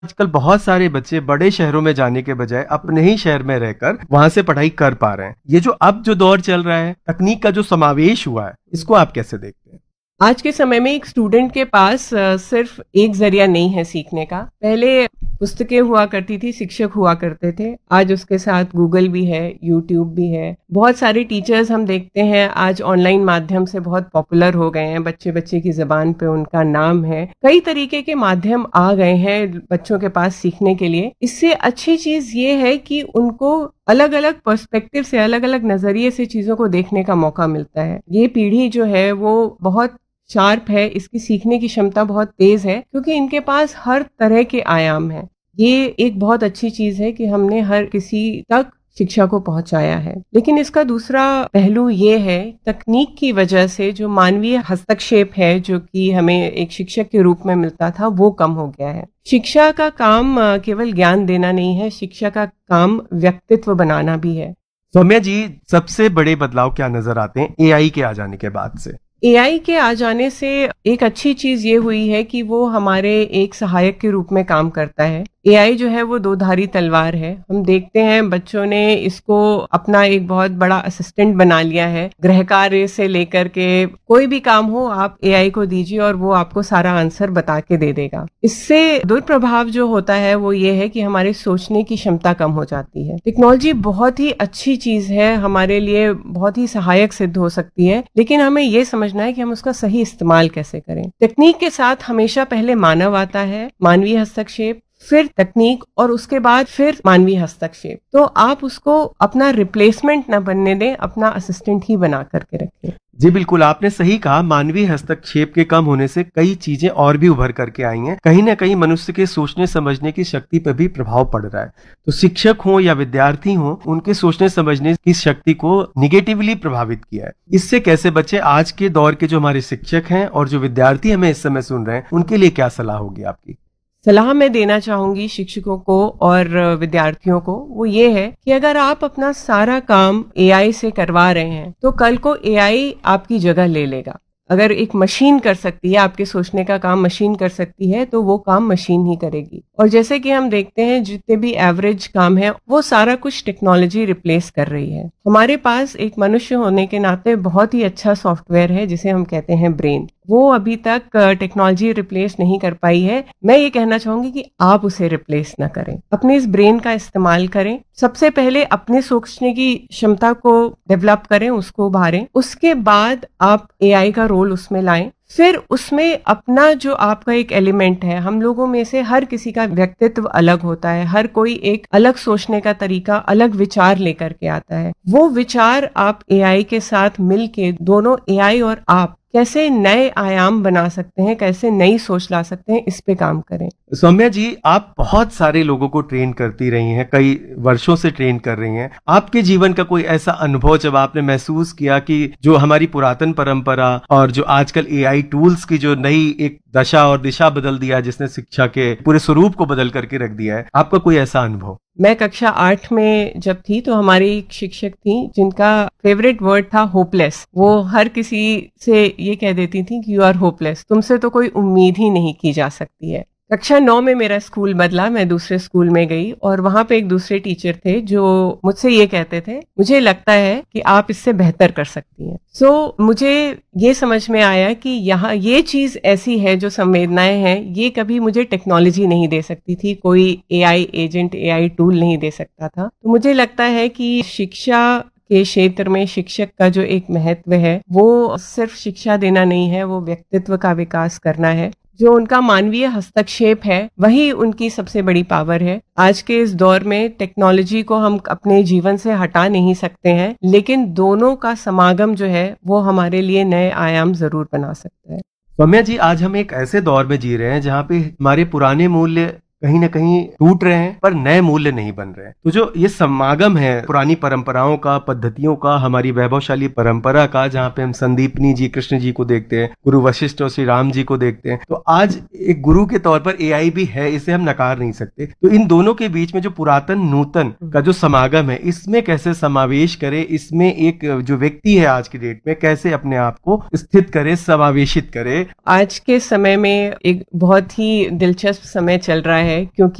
आजकल बहुत सारे बच्चे बड़े शहरों में जाने के बजाय अपने ही शहर में रहकर वहां से पढ़ाई कर पा रहे हैं। ये जो अब जो दौर चल रहा है, तकनीक का जो समावेश हुआ है, इसको आप कैसे देखते हैं? आज के समय में एक स्टूडेंट के पास सिर्फ एक जरिया नहीं है सीखने का। पहले पुस्तकें हुआ करती थी, शिक्षक हुआ करते थे। आज उसके साथ गूगल भी है, यूट्यूब भी है। बहुत सारे टीचर्स हम देखते हैं आज ऑनलाइन माध्यम से बहुत पॉपुलर हो गए हैं। बच्चे बच्चे की जबान पे उनका नाम है। कई तरीके के माध्यम आ गए हैं बच्चों के पास सीखने के लिए। इससे अच्छी चीज ये है कि उनको अलग अलग पर्सपेक्टिव से, अलग अलग नजरिए से चीजों को देखने का मौका मिलता है। ये पीढ़ी जो है वो बहुत शार्प है, इसकी सीखने की क्षमता बहुत तेज है क्योंकि इनके पास हर तरह के आयाम हैं। ये एक बहुत अच्छी चीज है कि हमने हर किसी तक शिक्षा को पहुंचाया है। लेकिन इसका दूसरा पहलू ये है, तकनीक की वजह से जो मानवीय हस्तक्षेप है जो कि हमें एक शिक्षक के रूप में मिलता था, वो कम हो गया है। शिक्षा का काम केवल ज्ञान देना नहीं है, शिक्षा का काम व्यक्तित्व बनाना भी है। सौम्या जी, सबसे बड़े बदलाव क्या नजर आते हैं एआई के आ जाने के बाद से? एआई के आ जाने से एक अच्छी चीज ये हुई है कि वो हमारे एक सहायक के रूप में काम करता है। एआई जो है वो दो धारी तलवार है। हम देखते हैं बच्चों ने इसको अपना एक बहुत बड़ा असिस्टेंट बना लिया है। गृह कार्य से लेकर के कोई भी काम हो, आप एआई को दीजिए और वो आपको सारा आंसर बता के दे देगा। इससे दुष्प्रभाव जो होता है वो ये है कि हमारे सोचने की क्षमता कम हो जाती है। टेक्नोलॉजी बहुत ही अच्छी चीज है, हमारे लिए बहुत ही सहायक सिद्ध हो सकती है, लेकिन हमें ये समझना है कि हम उसका सही इस्तेमाल कैसे करें। तकनीक के साथ हमेशा पहले मानव आता है, मानवीय हस्तक्षेप, फिर तकनीक और उसके बाद फिर मानवीय हस्तक्षेप। तो आप उसको अपना रिप्लेसमेंट न बनने दें, अपना असिस्टेंट ही बना करके रखें। जी बिल्कुल, आपने सही कहा। मानवीय हस्तक्षेप के कम होने से कई चीजें और भी उभर करके आई हैं। कहीं ना कहीं मनुष्य के सोचने समझने की शक्ति पर भी प्रभाव पड़ रहा है। तो शिक्षक हो या विद्यार्थी हो, उनके सोचने समझने की शक्ति को निगेटिवली प्रभावित किया है। इससे कैसे बचे? आज के दौर के जो हमारे शिक्षक हैं और जो विद्यार्थी हमें इस समय सुन रहे हैं, उनके लिए क्या सलाह होगी आपकी? सलाह मैं देना चाहूंगी शिक्षकों को और विद्यार्थियों को, वो ये है कि अगर आप अपना सारा काम एआई से करवा रहे हैं तो कल को एआई आपकी जगह ले लेगा। अगर एक मशीन कर सकती है, आपके सोचने का काम मशीन कर सकती है, तो वो काम मशीन ही करेगी। और जैसे कि हम देखते हैं जितने भी एवरेज काम है वो सारा कुछ टेक्नोलॉजी रिप्लेस कर रही है। हमारे पास एक मनुष्य होने के नाते बहुत ही अच्छा सॉफ्टवेयर है जिसे हम कहते हैं ब्रेन। वो अभी तक टेक्नोलॉजी रिप्लेस नहीं कर पाई है। मैं ये कहना चाहूंगी कि आप उसे रिप्लेस ना करें, अपने इस ब्रेन का इस्तेमाल करें। सबसे पहले अपने सोचने की क्षमता को डेवलप करें, उसको उभारें। उसके बाद आप एआई का रोल उसमें लाएं। फिर उसमें अपना जो आपका एक एलिमेंट है, हम लोगों में से हर किसी का व्यक्तित्व अलग होता है, हर कोई एक अलग सोचने का तरीका, अलग विचार लेकर के आता है। वो विचार आप एआई के साथ मिलके, दोनों एआई और आप कैसे नए आयाम बना सकते हैं, कैसे नई सोच ला सकते हैं, इस पे काम करें। सौम्या जी, आप बहुत सारे लोगों को ट्रेन करती रही हैं, कई वर्षों से ट्रेन कर रही हैं। आपके जीवन का कोई ऐसा अनुभव जब आपने महसूस किया कि जो हमारी पुरातन परंपरा और जो आजकल एआई टूल्स की जो नई एक दशा और दिशा बदल दिया, जिसने शिक्षा के पूरे स्वरूप को बदल करके रख दिया है, आपका कोई ऐसा अनुभव? मैं कक्षा 8 में जब थी तो हमारी एक शिक्षक थी जिनका फेवरेट वर्ड था होपलेस। वो हर किसी से ये कह देती थी कि यू आर होपलेस, तुमसे तो कोई उम्मीद ही नहीं की जा सकती है। कक्षा 9 में मेरा स्कूल बदला, मैं दूसरे स्कूल में गई और वहां पे एक दूसरे टीचर थे जो मुझसे ये कहते थे, मुझे लगता है कि आप इससे बेहतर कर सकती हैं। सो मुझे ये समझ में आया कि यहाँ ये चीज ऐसी है, जो संवेदनाएं हैं, ये कभी मुझे टेक्नोलॉजी नहीं दे सकती थी, कोई एआई एजेंट, एआई टूल नहीं दे सकता था। तो मुझे लगता है कि शिक्षा के क्षेत्र में शिक्षक का जो एक महत्व है वो सिर्फ शिक्षा देना नहीं है, वो व्यक्तित्व का विकास करना है। जो उनका मानवीय हस्तक्षेप है वही उनकी सबसे बड़ी पावर है। आज के इस दौर में टेक्नोलॉजी को हम अपने जीवन से हटा नहीं सकते हैं, लेकिन दोनों का समागम जो है वो हमारे लिए नए आयाम जरूर बना सकता है। सौम्या जी, आज हम एक ऐसे दौर में जी रहे हैं जहाँ पे हमारे पुराने मूल्य कहीं ना कहीं टूट रहे हैं, पर नए मूल्य नहीं बन रहे हैं। तो जो ये समागम है पुरानी परंपराओं का, पद्धतियों का, हमारी वैभवशाली परंपरा का, जहाँ पे हम संदीपनी जी, कृष्ण जी को देखते हैं, गुरु वशिष्ठ और श्री राम जी को देखते हैं, तो आज एक गुरु के तौर पर एआई भी है, इसे हम नकार नहीं सकते। तो इन दोनों के बीच में जो पुरातन नूतन का जो समागम है, इसमें कैसे समावेश करे, इसमें एक जो व्यक्ति है आज की डेट में कैसे अपने आप को स्थित करे, समावेशित करे? आज के समय में एक बहुत ही दिलचस्प समय चल रहा है है, क्योंकि